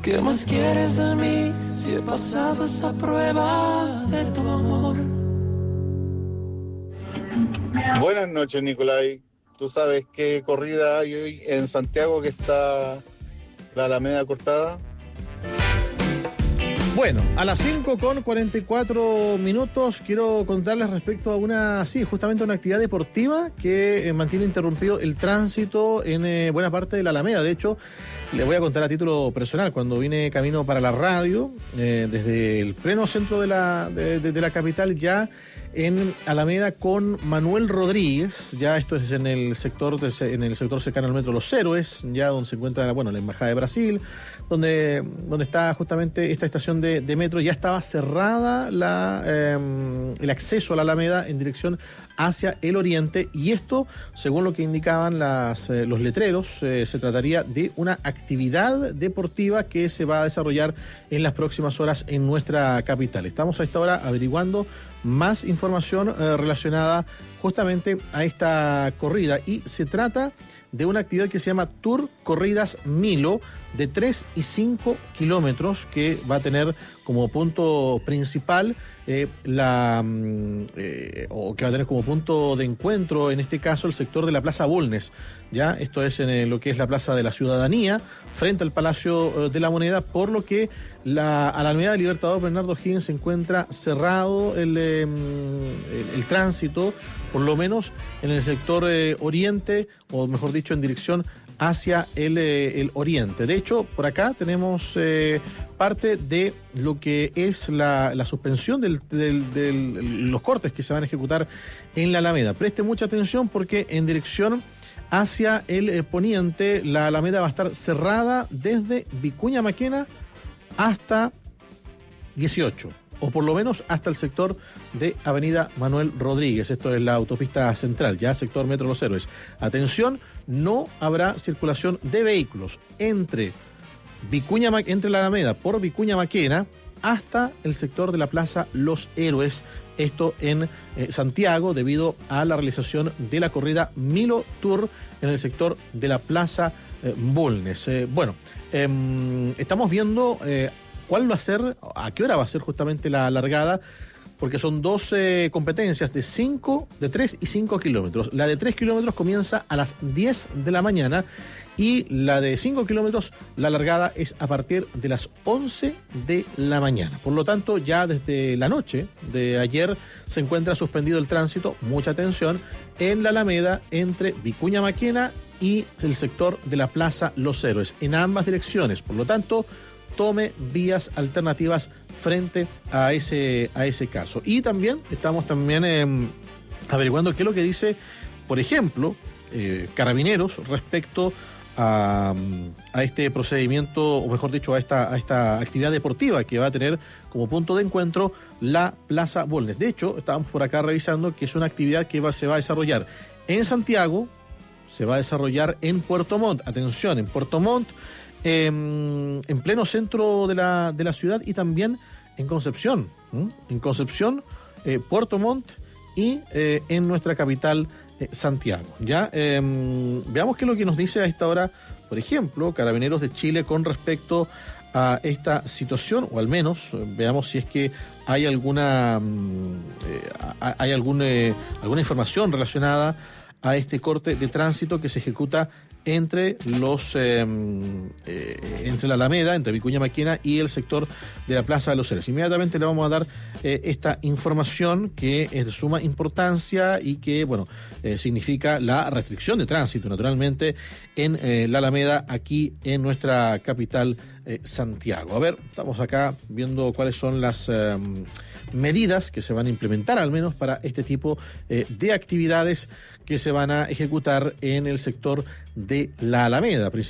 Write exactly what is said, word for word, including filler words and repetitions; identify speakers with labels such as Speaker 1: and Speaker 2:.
Speaker 1: ¿Qué más quieres de mí si he pasado esa prueba de tu amor?
Speaker 2: Buenas noches, Nicolai. ¿Tú sabes qué corrida hay hoy en Santiago que está la Alameda cortada?
Speaker 3: Bueno, a las cinco con cuarenta y cuatro minutos quiero contarles respecto a una, sí, justamente una actividad deportiva que eh, mantiene interrumpido el tránsito en eh, buena parte de la Alameda. De hecho, les voy a contar a título personal, cuando vine camino para la radio, eh, desde el pleno centro de la, de, de, de la capital, ya en Alameda con Manuel Rodríguez, ya esto es en el sector de, en el sector cercano al Metro Los Héroes, ya donde se encuentra, bueno, la Embajada de Brasil, donde, donde está justamente esta estación de, de metro. Ya estaba cerrada la, eh, el acceso a la Alameda en dirección hacia el oriente, y esto, según lo que indicaban las, eh, los letreros, eh, se trataría de una actividad deportiva que se va a desarrollar en las próximas horas en nuestra capital. Estamos a esta hora averiguando más información eh, relacionada justamente a esta corrida, y se trata de una actividad que se llama Tour Corridas Milo, de tres y cinco kilómetros, que va a tener como punto principal eh, la eh, o que va a tener como punto de encuentro, en este caso, el sector de la Plaza Bulnes. Ya esto es en eh, lo que es la Plaza de la Ciudadanía, frente al Palacio eh, de la Moneda, por lo que la Alameda del Libertador Bernardo Higgins se encuentra cerrado el, eh, el, el tránsito, por lo menos en el sector eh, oriente, o mejor dicho, en dirección hacia el, eh, el oriente. De hecho, por acá tenemos eh, parte de lo que es la, la suspensión de del, del, los cortes que se van a ejecutar en la Alameda. Preste mucha atención, porque en dirección hacia el eh, poniente, la Alameda va a estar cerrada desde Vicuña Maquena hasta dieciocho, o por lo menos hasta el sector de Avenida Manuel Rodríguez. Esto es la autopista central, ya sector Metro Los Héroes. Atención, no habrá circulación de vehículos entre Vicuña, entre la Alameda por Vicuña Maquena hasta el sector de la Plaza Los Héroes. Esto en eh, Santiago, debido a la realización de la corrida Milo Tour en el sector de la Plaza eh, Bulnes. Eh, bueno, eh, estamos viendo eh, cuál va a ser, a qué hora va a ser justamente la largada, porque son dos eh, competencias de cinco, de tres y cinco kilómetros. La de tres kilómetros comienza a las diez de la mañana, y la de cinco kilómetros, la largada es a partir de las once de la mañana. Por lo tanto, ya desde la noche de ayer se encuentra suspendido el tránsito, mucha atención, en la Alameda entre Vicuña Maquena y el sector de la Plaza Los Héroes, en ambas direcciones. Por lo tanto, tome vías alternativas frente a ese, a ese caso. Y también estamos también eh, averiguando qué es lo que dice, por ejemplo, eh, Carabineros respecto a, a este procedimiento, o mejor dicho, a esta, a esta actividad deportiva que va a tener como punto de encuentro la Plaza Bulnes. De hecho, estábamos por acá revisando que es una actividad que va, se va a desarrollar en Santiago, se va a desarrollar en Puerto Montt. Atención, en Puerto Montt, Eh, en pleno centro de la, de la ciudad, y también en Concepción, ¿eh? en Concepción, eh, Puerto Montt y eh, en nuestra capital, eh, Santiago. Ya eh, veamos qué es lo que nos dice a esta hora, por ejemplo, Carabineros de Chile con respecto a esta situación, o al menos eh, veamos si es que hay alguna eh, hay algún, eh, alguna información relacionada a este corte de tránsito que se ejecuta entre los eh, eh, entre la Alameda, entre Vicuña Maquena y el sector de la Plaza de los Héroes. Inmediatamente le vamos a dar eh, esta información, que es de suma importancia y que, bueno, eh, significa la restricción de tránsito, naturalmente, en eh, la Alameda, aquí en nuestra capital, eh, Santiago. A ver, estamos acá viendo cuáles son las eh, medidas que se van a implementar, al menos para este tipo eh, de actividades que se van a ejecutar en el sector de la Alameda,